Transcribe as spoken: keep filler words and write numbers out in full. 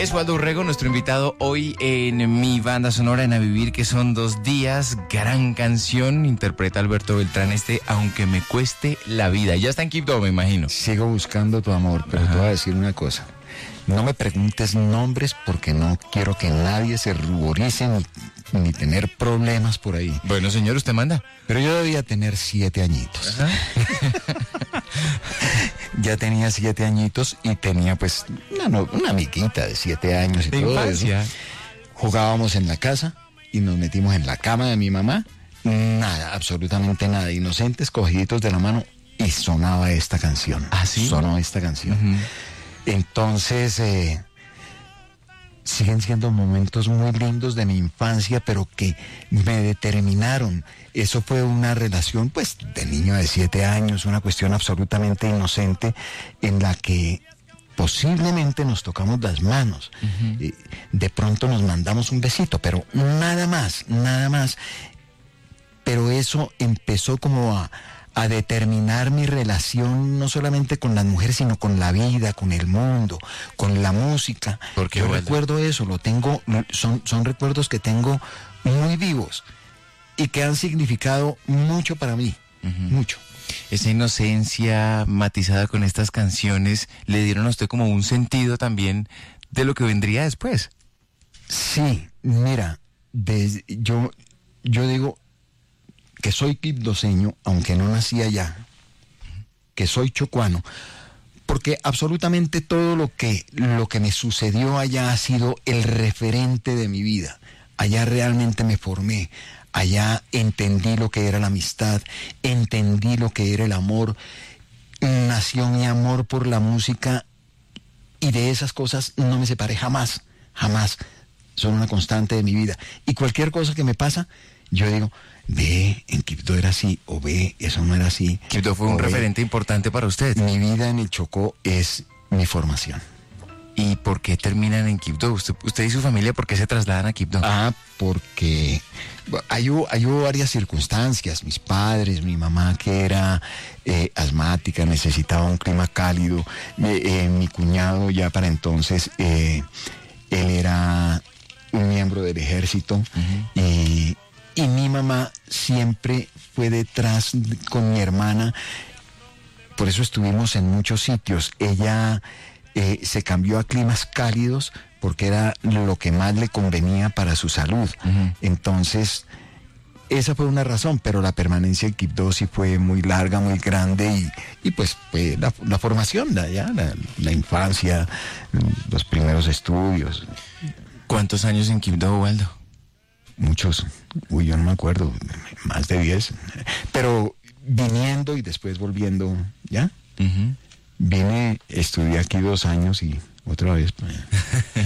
Es Waldo Urrego, nuestro invitado hoy en mi banda sonora en A Vivir, que son dos días. Gran canción, interpreta Alberto Beltrán este Aunque me cueste la vida. Ya está en Quibdó, me imagino. Sigo buscando tu amor, pero Ajá. te voy a decir una cosa. No me preguntes nombres porque no quiero que nadie se ruborice ni, ni tener problemas por ahí. Bueno, señor, usted manda. Pero yo debía tener siete añitos. Ajá. Ya tenía siete añitos y tenía pues una, una amiguita de siete años y de todo infancia. Eso. Jugábamos en la casa y nos metimos en la cama de mi mamá. Nada, absolutamente nada. Inocentes, cogiditos de la mano y sonaba esta canción. ¿Ah, sí? Sonó esta canción. Uh-huh. Entonces, eh, siguen siendo momentos muy lindos de mi infancia, pero que me determinaron. Eso fue una relación, pues, de niño de siete años, una cuestión absolutamente inocente, en la que posiblemente nos tocamos las manos. Uh-huh. Eh, de pronto nos mandamos un besito, pero nada más, nada más. Pero eso empezó como a... a determinar mi relación no solamente con las mujeres, sino con la vida, con el mundo, con la música. Porque yo bueno. recuerdo eso, lo tengo, son, son recuerdos que tengo muy vivos y que han significado mucho para mí, uh-huh. mucho. Esa inocencia matizada con estas canciones le dieron a usted como un sentido también de lo que vendría después. Sí, mira, desde, yo, yo digo que soy quibdoseño, aunque no nací allá, que soy chocuano, porque absolutamente todo lo que, lo que me sucedió allá ha sido el referente de mi vida. Allá realmente me formé, allá entendí lo que era la amistad, entendí lo que era el amor, nació mi amor por la música y de esas cosas no me separé jamás, jamás. Son una constante de mi vida. Y cualquier cosa que me pasa, yo digo... ve, en Quibdó era así, o ve, eso no era así. Quibdó fue un ve, referente importante para usted. Mi vida en el Chocó es mi formación. ¿Y por qué terminan en Quibdó? ¿Usted, usted y su familia, por qué se trasladan a Quibdó? Ah, porque hay, hay varias circunstancias. Mis padres, mi mamá que era eh, asmática, necesitaba un clima cálido. Eh, eh, mi cuñado ya para entonces, eh, él era un miembro del ejército. Uh-huh. y... Y mi mamá siempre fue detrás con mi hermana, por eso estuvimos en muchos sitios. Ella eh, se cambió a climas cálidos porque era lo que más le convenía para su salud. Uh-huh. Entonces, esa fue una razón, pero la permanencia en Quibdó sí fue muy larga, muy grande y, y pues fue la, la formación, la, ya, la, la infancia, los primeros estudios. ¿Cuántos años en Quibdó, Waldo? Muchos, uy, yo no me acuerdo, más de diez, pero viniendo y después volviendo, ¿ya? Uh-huh. Vine, estudié aquí dos años y otra vez... Pues,